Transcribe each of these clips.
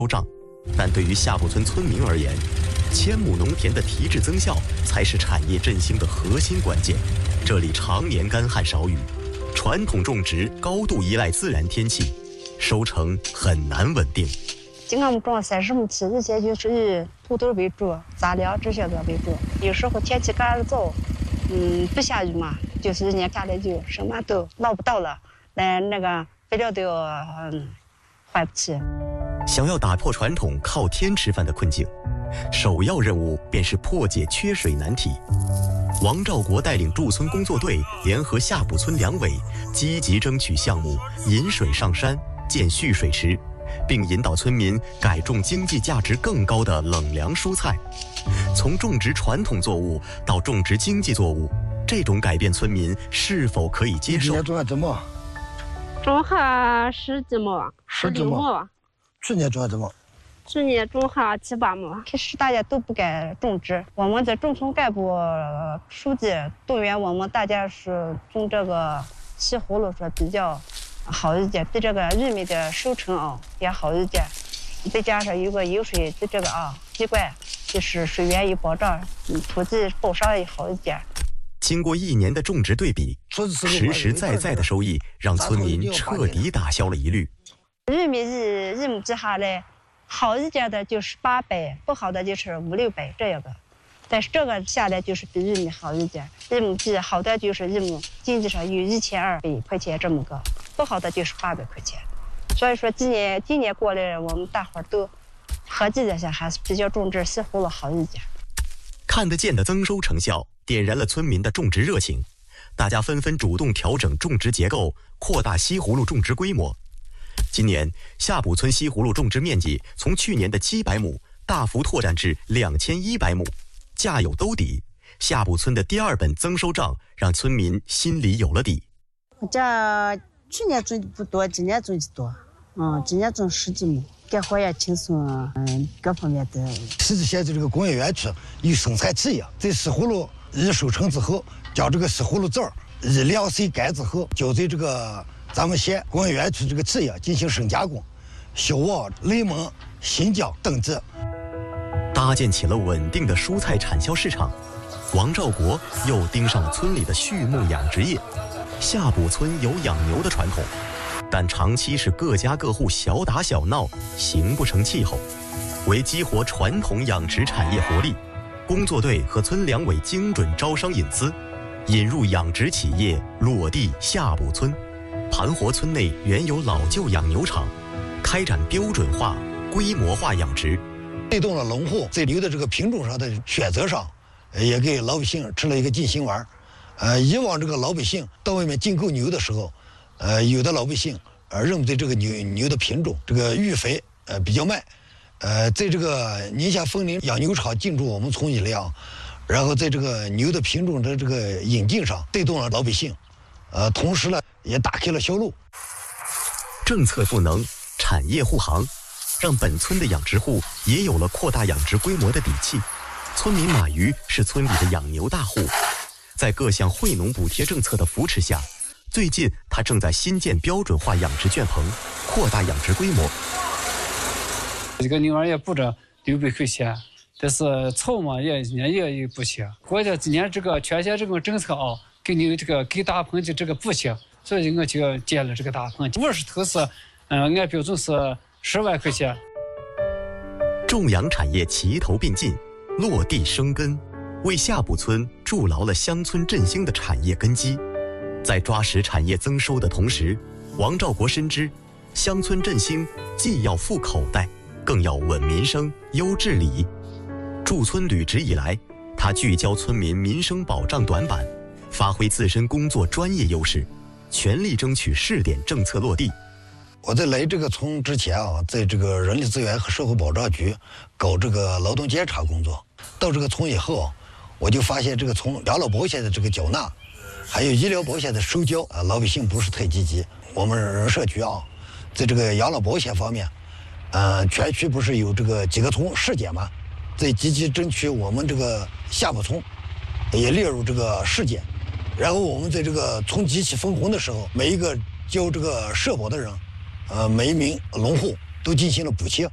收账，但对于下埠村村民而言，千亩农田的提质增效才是产业振兴的核心关键。这里常年干旱少雨，传统种植高度依赖自然天气，收成很难稳定。 经俺们种30亩地，以前就是以土豆为主，杂粮这些个为主。有时候天气干燥，不下雨嘛，就是一年下来就什么都捞不到了，那个肥料都要换不起。 想要打破传统靠天吃饭的困境，首要任务便是破解缺水难题。王兆国带领驻村工作队联合下埠村两委，积极争取项目引水上山、建蓄水池，并引导村民改种经济价值更高的冷凉蔬菜。从种植传统作物到种植经济作物，这种改变村民是否可以接受？ 今年种了怎么？ 种下10几亩，16亩。 去年种了怎么？ 去年种下7、8亩。开始大家都不敢种植，我们在种村干部、书记动员我们大家是种这个西葫芦说比较好一点，比这个玉米的收成也好一点。再加上有个有水的这个机关，就是水源有保障，土地包沙也好一点。 经过1年的种植对比，实实在在的收益让村民彻底打消了疑虑。 玉米一亩地下来，好一点的就是800，不好的就是500、600这样的。但是这个下来就是比玉米好一点，一亩地好的就是一亩经济上有1200块钱这么个，不好的就是800块钱。所以说今年过来，我们大伙儿都合计了下，还是比较种植西葫芦好一点。 看得见的增收成效点燃了村民的种植热情，大家纷纷主动调整种植结构，扩大西葫芦种植规模。今年下埠村西葫芦种植面积从去年的700亩大幅拓展至2100亩，价有兜底。下埠村的第2本增收账让村民心里有了底。 这去年种的不多，今年种的多，今年种10几亩，干活也轻松，各方面的。 实际现在这个工业园区有生产企业，在西葫芦一收成之后，将这个西葫芦籽一晾晒干之后，交在这个咱们县工业园区这个企业进行深加工，销往内蒙、新疆等地， 搭建起了稳定的蔬菜产销市场。王兆国又盯上了村里的畜牧养殖业。下埠村有养牛的传统，但长期是各家各户小打小闹，形不成气候。为激活传统养殖产业活力，工作队和村两委精准招商引资，引入养殖企业落地下埠村，盘活村内原有老旧养牛场，开展标准化、规模化养殖， 推动了农户在牛的这个品种上的选择上，也给老百姓吃了一个进心丸。以往这个老百姓到外面进购牛的时候，有的老百姓认为这个牛的品种这个育肥比较慢，在这个宁夏枫林养牛场进驻我们村以来然后在这个牛的品种的这个引进上带动了老百姓，同时呢也打开了销路。 政策赋能，产业护航，让本村的养殖户也有了扩大养殖规模的底气。村民马瑜是村里的养牛大户。在各项惠农补贴政策的扶持下，最近他正在新建标准化养殖圈棚，扩大养殖规模。 这个牛二也不着600块钱，但是草嘛也不行。国家今年这个全县这个政策给你这个给大棚的这个补贴，所以我就建了这个大棚。50头是，按标准是10万块钱。 种养产业齐头并进，落地生根。为下埠村筑牢了乡村振兴的产业根基。在抓实产业增收的同时，王兆国深知，乡村振兴既要富口袋，更要稳民生、优治理。驻村履职以来，他聚焦村民民生保障短板，发挥自身工作专业优势，全力争取试点政策落地。 我在来这个村之前在这个人力资源和社会保障局搞这个劳动监察工作。到这个村以后我就发现这个村养老保险的这个缴纳，还有医疗保险的收交老百姓不是太积极。我们人社局在这个养老保险方面，全区不是有这个几个村试点吗？在积极争取我们这个下埠村也列入这个试点。然后我们在这个村集体分红的时候，每一个交这个社保的人，每一名农户都进行了补贴。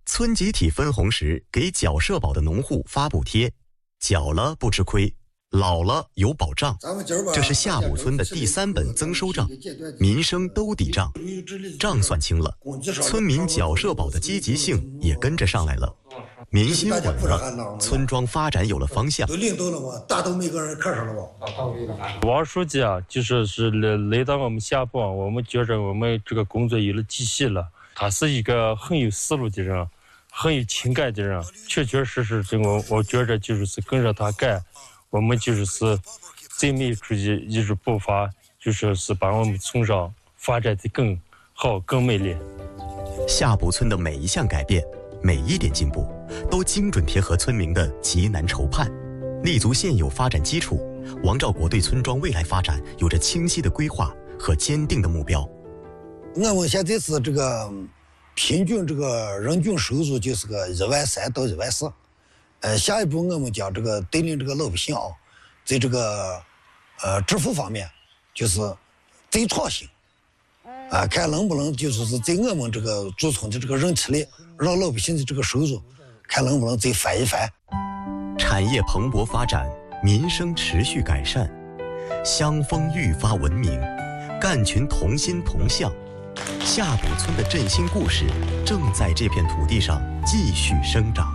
村集体分红时给缴社保的农户发补贴，缴了不吃亏，老了有保障。这是下卜村的第3本增收账，民生都抵账，账算清了，村民缴社保的积极性也跟着上来了，民心稳了，村庄发展有了方向。 领导了嘛，大都每个人看上了吧？ 王书记啊，就是来到我们下卜，我们觉着我们这个工作有了体系了。他是一个很有思路的人，很有情感的人，确确实实这个我觉着就是跟着他干，我们就是再迈出一步伐，就是把我们村上发展的更好、更美丽。 下卜村的每一项改变，每一点进步，都精准贴合村民的急难愁盼，立足现有发展基础。王兆国对村庄未来发展有着清晰的规划和坚定的目标。 我们现在是这个平均这个人均收入就是个13000到14000，下一步我们将这个带领这个老百姓啊，在这个支付方面就是再创新，看能不能就是在我们这个驻村的这个人气里，让老百姓的这个收入看能不能再翻一翻。 产业蓬勃发展，民生持续改善，乡风愈发文明，干群同心同向。下卜村的振兴故事正在这片土地上继续生长。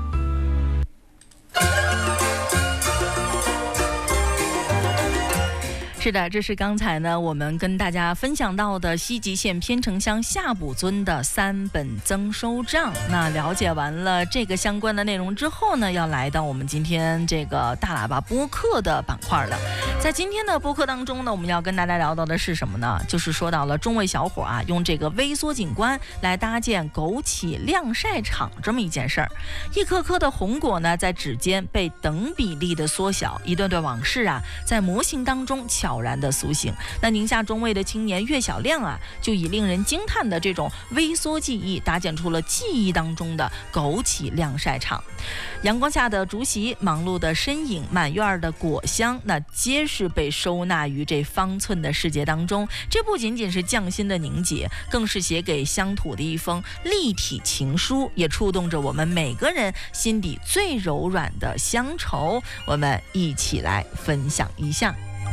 是的，这是刚才呢我们跟大家分享到的西集县偏城乡下卜村的3本增收账。那了解完了这个相关的内容之后呢，要来到我们今天这个大喇叭播客的板块了。在今天的播客当中呢，我们要跟大家聊到的是什么呢？就是说到了中卫小伙啊，用这个微缩景观来搭建枸杞晾晒场这么一件事儿。一颗颗的红果呢，在指尖被等比例的缩小，一段段往事啊，在模型当中悄然的苏醒。那宁夏中卫的青年岳小亮啊，就以令人惊叹的这种微缩技艺，搭建出了记忆当中的枸杞晾晒场。阳光下的竹席，忙碌的身影，满院的果香，那皆是被收纳于这方寸的世界当中。这不仅仅是匠心的凝结，更是写给乡土的一封立体情书，也触动着我们每个人心底最柔软的乡愁。我们一起来分享一下。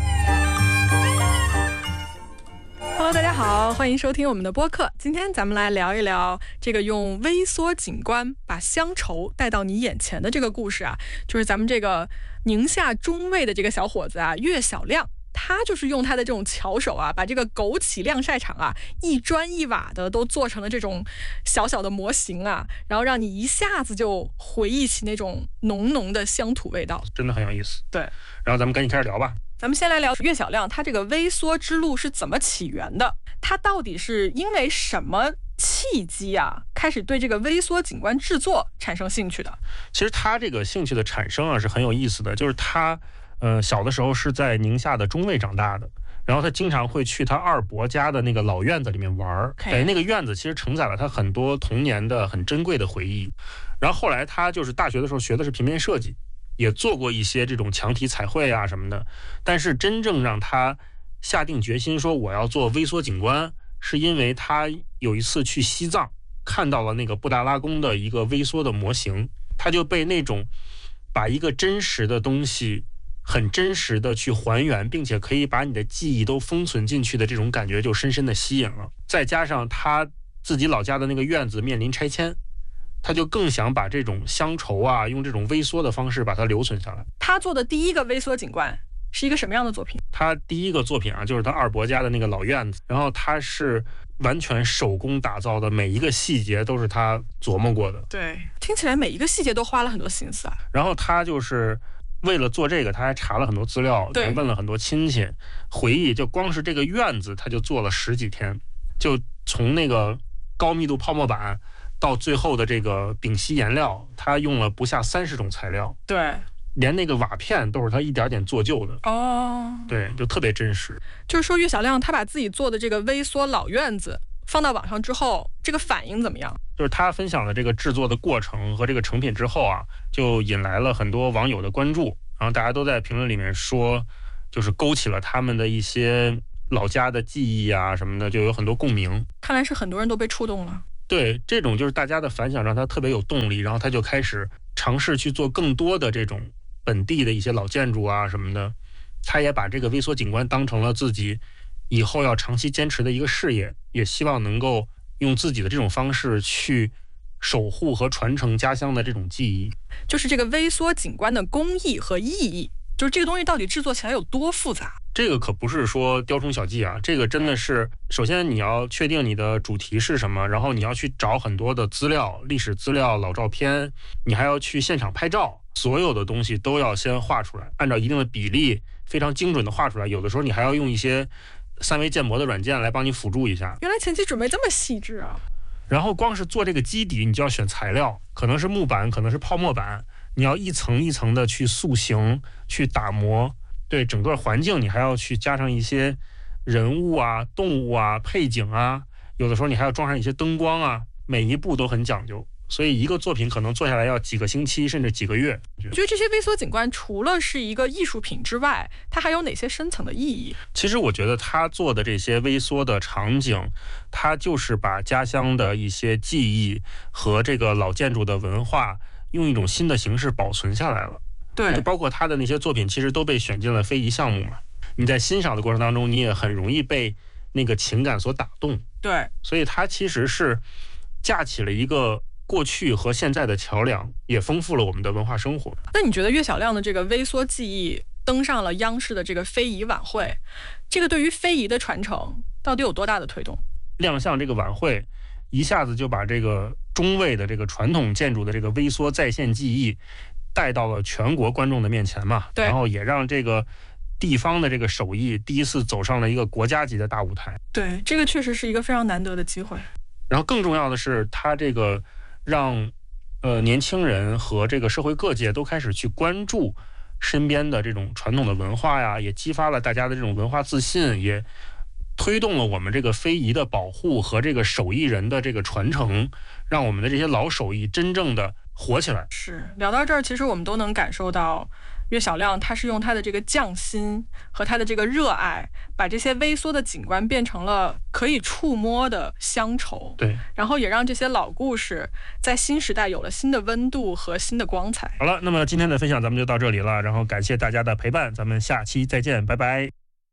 Hello， 大家好，欢迎收听我们的播客。今天咱们来聊一聊这个用微缩景观把乡愁带到你眼前的这个故事啊，就是咱们这个宁夏中卫的这个小伙子啊，岳小亮。他就是用他的这种巧手啊，把这个枸杞晾晒场啊，一砖一瓦的都做成了这种小小的模型啊，然后让你一下子就回忆起那种浓浓的乡土味道， 真的很有意思。 对， 然后咱们赶紧开始聊吧。 咱们先来聊岳小亮，他这个微缩之路是怎么起源的？他到底是因为什么契机啊，开始对这个微缩景观制作产生兴趣的？ 其实他这个兴趣的产生啊是很有意思的，就是他小的时候是在宁夏的中卫长大的，然后他经常会去他二伯家的那个老院子里面玩。那个院子其实承载了他很多童年的很珍贵的回忆。然后后来他就是大学的时候学的是平面设计，也做过一些这种墙体彩绘啊什么的。但是真正让他下定决心说我要做微缩景观，是因为他有一次去西藏看到了那个布达拉宫的一个微缩的模型，他就被那种把一个真实的东西很真实的去还原，并且可以把你的记忆都封存进去的这种感觉就深深的吸引了。再加上他自己老家的那个院子面临拆迁，他就更想把这种乡愁啊，用这种微缩的方式把它留存下来。 他做的第一个微缩景观是一个什么样的作品？ 他第一个作品啊，就是他二伯家的那个老院子，然后他是完全手工打造的，每一个细节都是他琢磨过的。 对，听起来每一个细节都花了很多心思啊。 然后他就是为了做这个，他还查了很多资料，还问了很多亲戚，回忆就光是这个院子他就做了10几天，就从那个高密度泡沫板到最后的这个丙烯颜料，他用了不下30种材料。 对， 连那个瓦片都是他一点点做旧的。 哦， 对，就特别真实。 就是说岳小亮他把自己做的这个微缩老院子放到网上之后，这个反应怎么样？ 就是他分享了这个制作的过程和这个成品之后啊，就引来了很多网友的关注，然后大家都在评论里面说，就是勾起了他们的一些老家的记忆啊什么的，就有很多共鸣。 看来是很多人都被触动了。 对，这种就是大家的反响让他特别有动力，然后他就开始尝试去做更多的这种本地的一些老建筑啊什么的。他也把这个微缩景观当成了自己以后要长期坚持的一个事业，也希望能够用自己的这种方式去守护和传承家乡的这种记忆。 就是这个微缩景观的工艺和意义，就是这个东西到底制作起来有多复杂？ 这个可不是说雕虫小技啊，这个真的是，首先你要确定你的主题是什么，然后你要去找很多的资料，历史资料、老照片，你还要去现场拍照，所有的东西都要先画出来，按照一定的比例非常精准的画出来。有的时候你还要用一些3维建模的软件来帮你辅助一下。 原来前期准备这么细致啊！ 然后光是做这个基底，你就要选材料，可能是木板，可能是泡沫板，你要一层一层的去塑形、去打磨。对整个环境，你还要去加上一些人物啊、动物啊、配景啊，有的时候你还要装上一些灯光啊，每一步都很讲究。所以一个作品可能做下来要几个星期甚至几个月。 我觉得这些微缩景观除了是一个艺术品之外，它还有哪些深层的意义？ 其实我觉得他做的这些微缩的场景，他就是把家乡的一些记忆和这个老建筑的文化用一种新的形式保存下来了。 对， 包括他的那些作品其实都被选进了非遗项目嘛。你在欣赏的过程当中，你也很容易被那个情感所打动。 对， 所以它其实是架起了一个过去和现在的桥梁，也丰富了我们的文化生活。 那你觉得岳小亮的这个微缩记忆登上了央视的这个非遗晚会，这个对于非遗的传承到底有多大的推动？ 亮相这个晚会一下子就把这个中卫的这个传统建筑的这个微缩再现记忆带到了全国观众的面前嘛， 对， 然后也让这个地方的这个手艺第一次走上了一个国家级的大舞台。 对，这个确实是一个非常难得的机会。 然后更重要的是，他这个让年轻人和这个社会各界都开始去关注身边的这种传统的文化呀，也激发了大家的这种文化自信，也推动了我们这个非遗的保护和这个手艺人的这个传承，让我们的这些老手艺真正的火起来。 是，聊到这儿，其实我们都能感受到岳小亮他是用他的这个匠心和他的这个热爱，把这些微缩的景观变成了可以触摸的乡愁。 对， 然后也让这些老故事在新时代有了新的温度和新的光彩。 好了，那么今天的分享咱们就到这里了，然后感谢大家的陪伴，咱们下期再见，拜拜。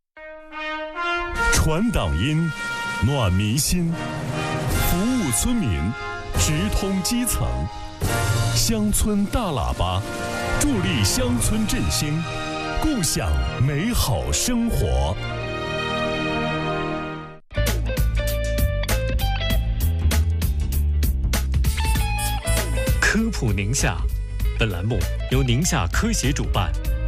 传党音，暖民心，服务村民，直通基层。乡村大喇叭，助力乡村振兴，共享美好生活。 科普宁夏，本栏目由宁夏科协主办。